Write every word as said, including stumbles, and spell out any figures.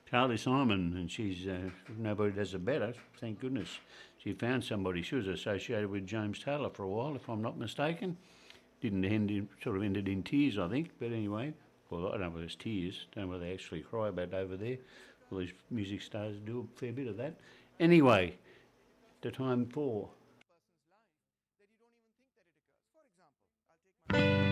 Carly Simon, and she's uh, nobody does it better. Thank goodness she found somebody. She was associated with James Taylor for a while, if I'm not mistaken. Didn't end in, sort of ended in tears, I think. But anyway, well, I don't know whether it's tears. Don't know whether they actually cry about it over there. All these music stars do a fair bit of that. Anyway, the time for.